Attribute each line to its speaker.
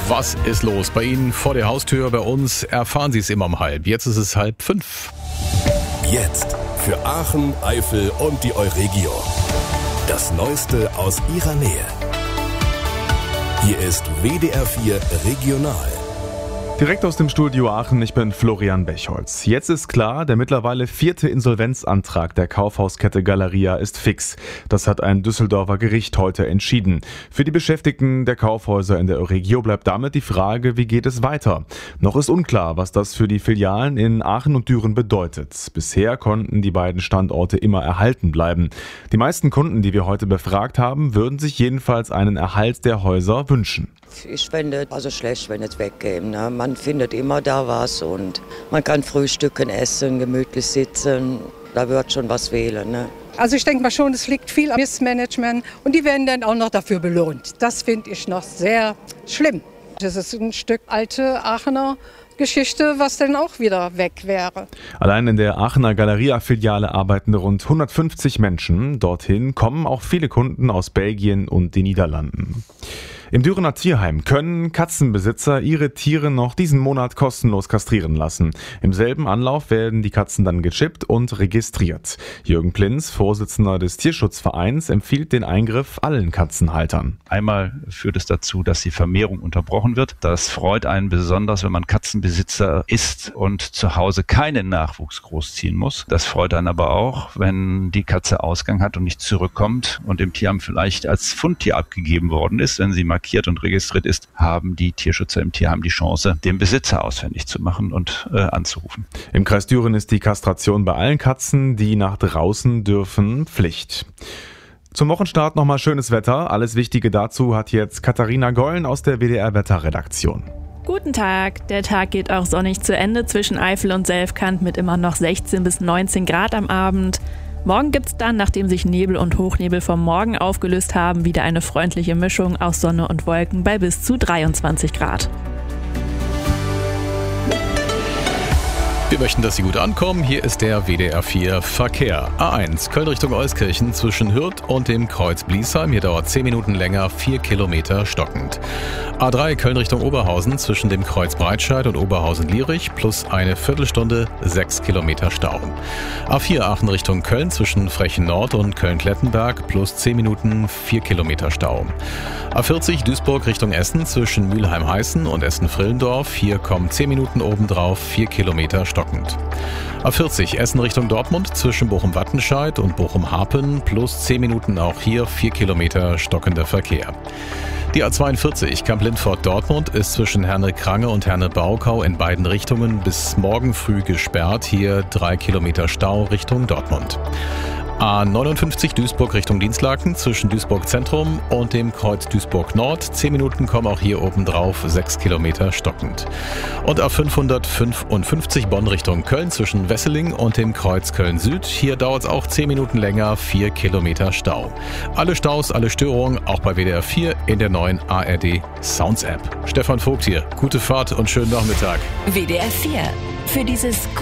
Speaker 1: Was ist los bei Ihnen vor der Haustür? Bei uns erfahren Sie es immer um 4:30. Jetzt ist es 4:30.
Speaker 2: Jetzt für Aachen, Eifel und die Euregio. Das Neueste aus Ihrer Nähe. Hier ist WDR 4 Regional.
Speaker 3: Direkt aus dem Studio Aachen, ich bin Florian Bechholz. Jetzt ist klar, der mittlerweile 4. Insolvenzantrag der Kaufhauskette Galeria ist fix. Das hat ein Düsseldorfer Gericht heute entschieden. Für die Beschäftigten der Kaufhäuser in der Euregio bleibt damit die Frage, wie geht es weiter? Noch ist unklar, was das für die Filialen in Aachen und Düren bedeutet. Bisher konnten die beiden Standorte immer erhalten bleiben. Die meisten Kunden, die wir heute befragt haben, würden sich jedenfalls einen Erhalt der Häuser wünschen.
Speaker 4: Ich fände also schlecht, wenn es wegkäme. Ne? Man findet immer da was und man kann frühstücken, essen, gemütlich sitzen. Da wird schon was wählen. Ne?
Speaker 5: Also ich denke mal schon, es liegt viel am Missmanagement und die werden dann auch noch dafür belohnt. Das finde ich noch sehr schlimm. Das ist ein Stück alte Aachener Geschichte, was denn auch wieder weg wäre.
Speaker 3: Allein in der Aachener Galeria-Filiale arbeiten rund 150 Menschen. Dorthin kommen auch viele Kunden aus Belgien und den Niederlanden. Im Dürener Tierheim können Katzenbesitzer ihre Tiere noch diesen Monat kostenlos kastrieren lassen. Im selben Anlauf werden die Katzen dann gechippt und registriert. Jürgen Plinz, Vorsitzender des Tierschutzvereins, empfiehlt den Eingriff allen Katzenhaltern.
Speaker 6: Einmal führt es dazu, dass die Vermehrung unterbrochen wird. Das freut einen besonders, wenn man Katzenbesitzer ist und zu Hause keinen Nachwuchs großziehen muss. Das freut einen aber auch, wenn die Katze Ausgang hat und nicht zurückkommt und im Tierheim vielleicht als Fundtier abgegeben worden ist. Wenn sie markiert und registriert ist, haben die Tierschützer im Tierheim die Chance, den Besitzer ausfindig zu machen und anzurufen.
Speaker 3: Im Kreis Düren ist die Kastration bei allen Katzen, die nach draußen dürfen, Pflicht. Zum Wochenstart nochmal schönes Wetter. Alles Wichtige dazu hat jetzt Katharina Gollen aus der WDR-Wetterredaktion.
Speaker 7: Guten Tag. Der Tag geht auch sonnig zu Ende zwischen Eifel und Selfkant mit immer noch 16 bis 19 Grad am Abend. Morgen gibt's dann, nachdem sich Nebel und Hochnebel vom Morgen aufgelöst haben, wieder eine freundliche Mischung aus Sonne und Wolken bei bis zu 23 Grad.
Speaker 1: Wir möchten, dass Sie gut ankommen. Hier ist der WDR 4 Verkehr. A1 Köln Richtung Euskirchen zwischen Hürth und dem Kreuz Bliesheim. Hier dauert 10 Minuten länger, 4 Kilometer stockend. A3 Köln Richtung Oberhausen zwischen dem Kreuz Breitscheid und Oberhausen-Lierich plus eine Viertelstunde, 6 Kilometer Stau. A4 Aachen Richtung Köln zwischen Frechen Nord und Köln-Klettenberg plus 10 Minuten, 4 Kilometer Stau. A40 Duisburg Richtung Essen zwischen Mülheim-Heißen und Essen-Frillendorf. Hier kommen 10 Minuten obendrauf, 4 Kilometer stockend. A40 Essen Richtung Dortmund zwischen Bochum-Wattenscheid und Bochum-Harpen plus 10 Minuten auch hier 4 Kilometer stockender Verkehr. Die A42 Kamp-Lindfort-Dortmund ist zwischen Herne-Krange und Herne-Baukau in beiden Richtungen bis morgen früh gesperrt. Hier 3 Kilometer Stau Richtung Dortmund. A59 Duisburg Richtung Dienstlaken zwischen Duisburg Zentrum und dem Kreuz Duisburg Nord. 10 Minuten kommen auch hier obendrauf, 6 Kilometer stockend. Und A555 Bonn Richtung Köln zwischen Wesseling und dem Kreuz Köln Süd. Hier dauert es auch 10 Minuten länger, 4 Kilometer Stau. Alle Staus, alle Störungen, auch bei WDR 4 in der neuen ARD Sounds App. Stefan Vogt hier, gute Fahrt und schönen Nachmittag.
Speaker 8: WDR 4 für dieses